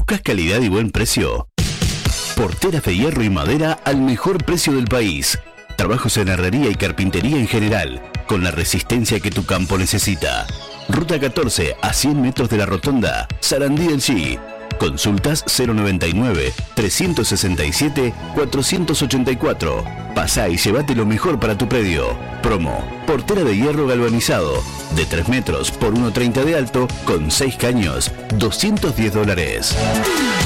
¿Buscas calidad y buen precio? Porteras de hierro y madera al mejor precio del país. Trabajos en herrería y carpintería en general, con la resistencia que tu campo necesita. Ruta 14 a 100 metros de la rotonda, Sarandí del Chi. Consultas 099-367-484. Pasá y llévate lo mejor para tu predio. Promo: portera de hierro galvanizado, de 3 metros por 1,30 de alto, con 6 caños, $210.